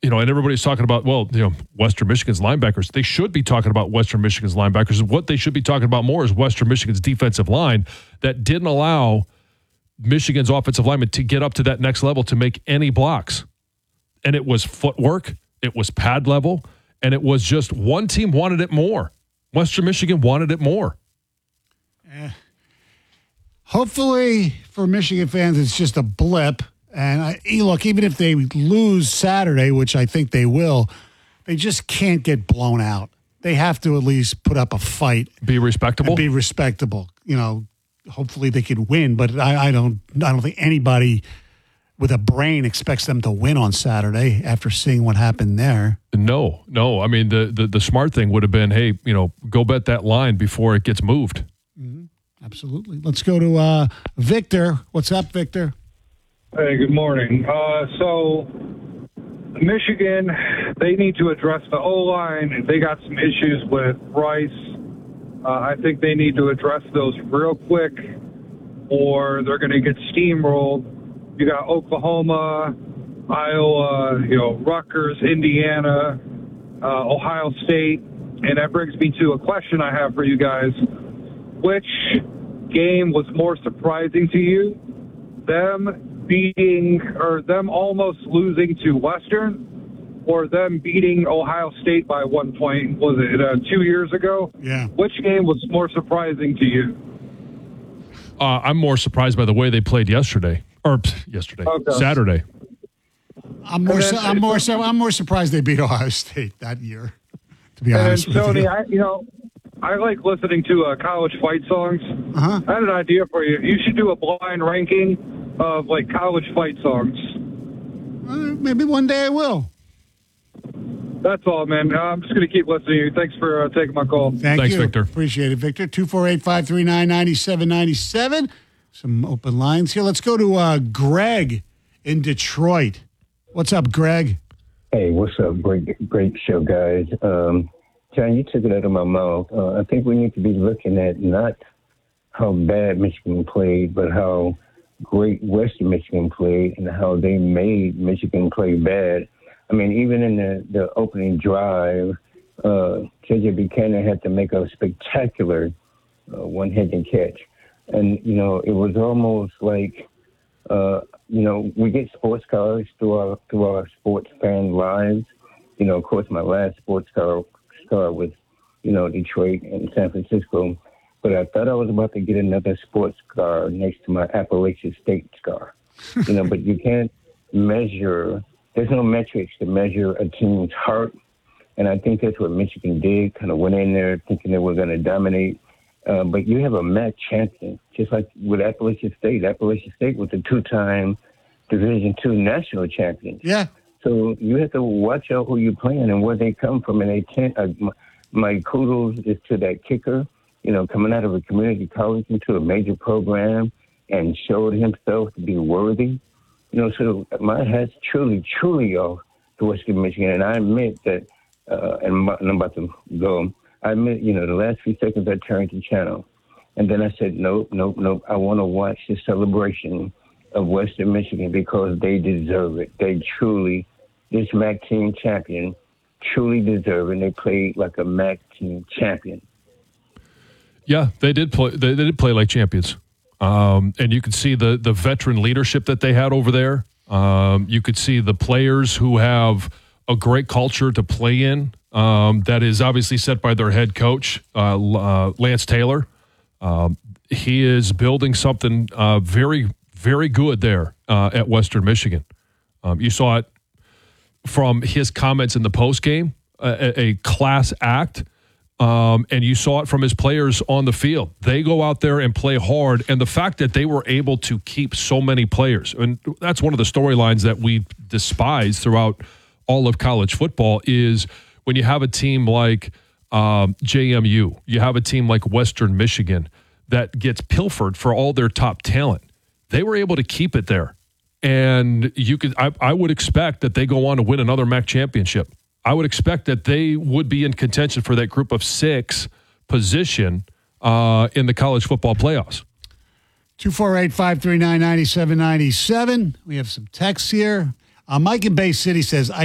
and everybody's talking about, Western Michigan's linebackers. They should be talking about Western Michigan's linebackers. What they should be talking about more is Western Michigan's defensive line that didn't allow Michigan's offensive linemen to get up to that next level to make any blocks. And it was footwork, it was pad level, and it was just one team wanted it more. Western Michigan wanted it more. Hopefully for Michigan fans, it's just a blip. And look, even if they lose Saturday, which I think they will, they just can't get blown out. They have to at least put up a fight. Be respectable? Be respectable. Hopefully they can win, but I don't think anybody with a brain expects them to win on Saturday after seeing what happened there. No. I mean, the smart thing would have been, hey, go bet that line before it gets moved. Mm-hmm. Absolutely. Let's go to Victor. What's up, Victor? Hey, good morning. So Michigan, they need to address the O-line. They got some issues with Rice. I think they need to address those real quick, or they're going to get steamrolled. You got Oklahoma, Iowa, Rutgers, Indiana, Ohio State, and that brings me to a question I have for you guys. Which game was more surprising to you? Them beating or them almost losing to Western, or them beating Ohio State by 1 point? Was it 2 years ago? Yeah. Which game was more surprising to you? I'm more surprised by the way they played yesterday. Saturday. I'm more surprised they beat Ohio State that year. To be honest with Tony, you. I like listening to college fight songs. Uh-huh. I had an idea for you. You should do a blind ranking of college fight songs. Maybe one day I will. That's all, man. I'm just going to keep listening to you. Thanks for taking my call. Thanks, you. Victor. Appreciate it, Victor. 248-539-9797. Some open lines here. Let's go to Greg in Detroit. What's up, Greg? Hey, what's up? Great show, guys. John, you took it out of my mouth. I think we need to be looking at not how bad Michigan played, but how great Western Michigan played and how they made Michigan play bad. I mean, even in the opening drive, J.J. Buchanan had to make a spectacular one-handed catch. And, it was almost like, we get sports cars through our sports fan lives. Of course, my last sports car was, Detroit and San Francisco. But I thought I was about to get another sports car next to my Appalachian State car. But you can't measure, there's no metrics to measure a team's heart. And I think that's what Michigan did, kind of went in there thinking they were going to dominate. But you have a MAC champion, just like with Appalachian State. Appalachian State was a two-time Division II national champion. Yeah. So you have to watch out who you're playing and where they come from. And my kudos is to that kicker, coming out of a community college into a major program and showed himself to be worthy. So my hat's truly off to Western Michigan. And I admit that, and I'm about to go, I admit, the last few seconds I turned the channel. And then I said, nope. I want to watch the celebration of Western Michigan because they deserve it. They truly, this MAC team champion, truly deserve it. And they played like a MAC team champion. Yeah, they did play. They did play like champions, and you could see the veteran leadership that they had over there. You could see the players who have a great culture to play in. That is obviously set by their head coach, Lance Taylor. He is building something very, very good there at Western Michigan. You saw it from his comments in the postgame, a class act. And you saw it from his players on the field. They go out there and play hard. And the fact that they were able to keep so many players, and that's one of the storylines that we despise throughout all of college football, is when you have a team like JMU, you have a team like Western Michigan that gets pilfered for all their top talent. They were able to keep it there. And I would expect that they go on to win another MAC championship. I would expect that they would be in contention for that group of 6 position in the college football playoffs. 248-539-9797. We have some texts here. Mike in Bay City says,